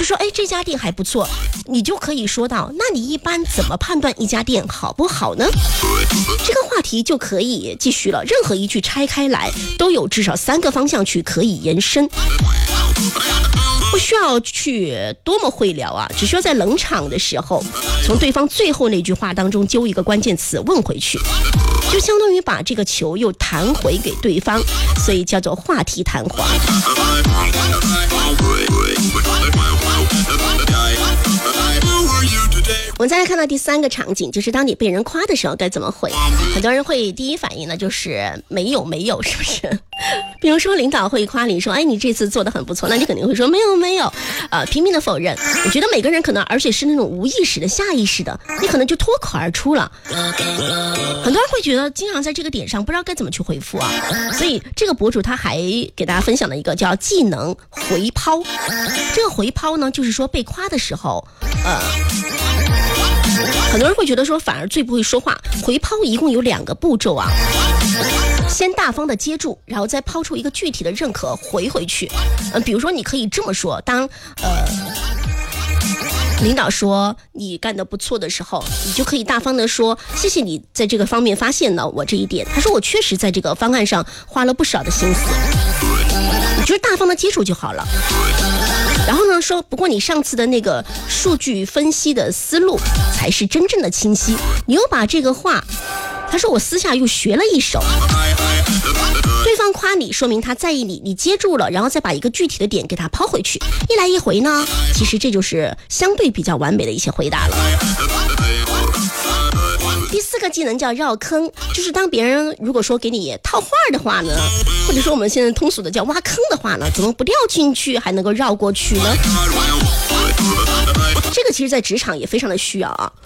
说哎这家店还不错，你就可以说到那你一般怎么判断一家店好不好呢？这个话题就可以继续了，任何一句拆开来都有至少3个方向去可以延伸，不需要去多么会聊啊，只需要在冷场的时候从对方最后那句话当中揪一个关键词问回去，就相当于把这个球又弹回给对方，所以叫做话题弹簧。我们再来看到第3个场景，就是当你被人夸的时候该怎么回。很多人会第一反应呢就是没有，是不是？比如说领导会夸你说哎你这次做得很不错，那你肯定会说没有，拼命的否认。我觉得每个人可能而且是那种无意识的下意识的，你可能就脱口而出了。很多人会觉得经常在这个点上不知道该怎么去回复啊，所以这个博主他还给大家分享了一个叫技能回抛。这个回抛呢就是说被夸的时候很多人会觉得说反而最不会说话。回抛一共有2个步骤啊，先大方的接住，然后再抛出一个具体的认可回去。比如说你可以这么说，当领导说你干得不错的时候，你就可以大方的说谢谢你在这个方面发现了我这一点，他说我确实在这个方案上花了不少的心思，你就是大方的接住就好了。然后呢说不过你上次的那个数据分析的思路才是真正的清晰，你又把这个话，他说我私下又学了一手。对方夸你说明他在意你，你接住了，然后再把一个具体的点给他抛回去，一来一回呢，其实这就是相对比较完美的一些回答了。第4个技能叫绕坑，就是当别人如果说给你套话的话呢，或者说我们现在通俗的叫挖坑的话呢，怎么不掉进去还能够绕过去呢？这个其实在职场也非常的需要啊。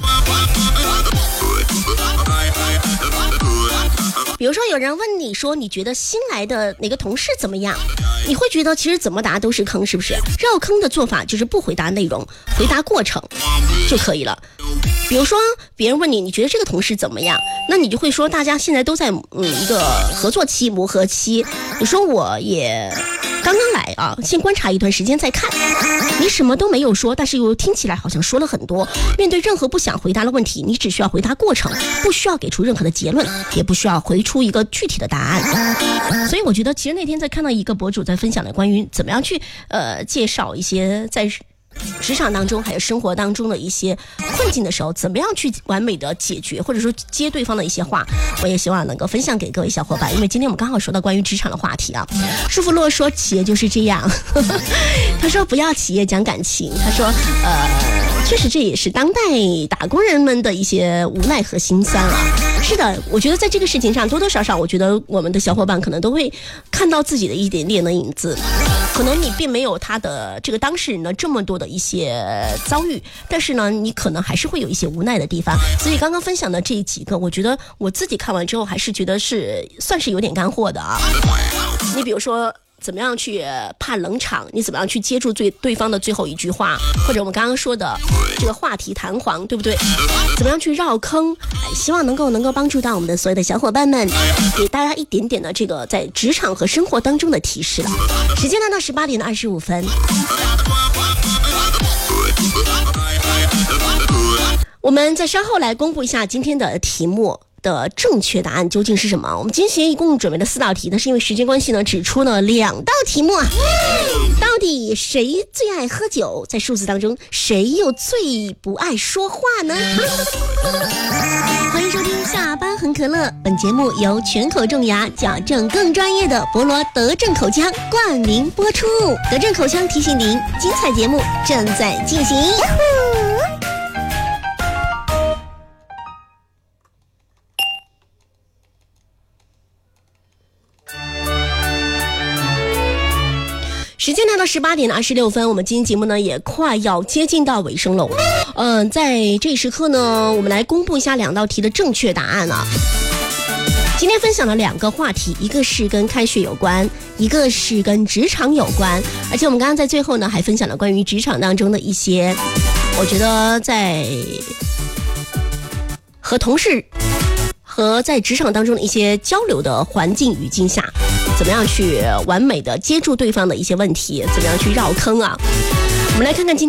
比如说有人问你说你觉得新来的哪个同事怎么样，你会觉得其实怎么答都是坑，是不是？绕坑的做法就是不回答内容，回答过程就可以了。比如说别人问你觉得这个同事怎么样，那你就会说大家现在都在一个合作期磨合期，你说我也刚刚来啊，先观察一段时间再看。你什么都没有说，但是又听起来好像说了很多。面对任何不想回答的问题，你只需要回答过程，不需要给出任何的结论，也不需要回出一个具体的答案。所以我觉得其实那天在看到一个博主在分享的关于怎么样去介绍一些在职场当中还有生活当中的一些困境的时候，怎么样去完美的解决，或者说接对方的一些话，我也希望能够分享给各位小伙伴。因为今天我们刚好说到关于职场的话题啊。舒芙洛说企业就是这样他说不要企业讲感情，他说确实这也是当代打工人们的一些无奈和心酸啊。是的，我觉得在这个事情上多多少少，我觉得我们的小伙伴可能都会看到自己的一点点的影子，可能你并没有他的这个当事人的这么多的一些遭遇，但是呢你可能还是会有一些无奈的地方。所以刚刚分享的这几个，我觉得我自己看完之后还是觉得是算是有点干货的啊。你比如说怎么样去怕冷场，你怎么样去接住对方的最后一句话，或者我们刚刚说的这个话题弹簧，对不对？怎么样去绕坑，希望能够帮助到我们的所有的小伙伴们，给大家一点点的这个在职场和生活当中的提示了。时间来到18点25分，我们再稍后来公布一下今天的题目的正确答案究竟是什么。我们今天一共准备了4道题，但是因为时间关系呢，只出了2道题目啊。到底谁最爱喝酒？在数字当中，谁又最不爱说话呢？欢迎收听下班很可乐，本节目由全口种牙矫正更专业的博罗德正口腔冠名播出。德正口腔提醒您，精彩节目正在进行。时间来到18点26分，我们今天节目呢也快要接近到尾声了。在这一时刻呢，我们来公布一下2道题的正确答案啊。今天分享了2个话题，一个是跟开学有关，一个是跟职场有关，而且我们刚刚在最后呢还分享了关于职场当中的一些，我觉得在和同事和在职场当中的一些交流的环境语境下，怎么样去完美的接住对方的一些问题，怎么样去绕坑啊。我们来看看今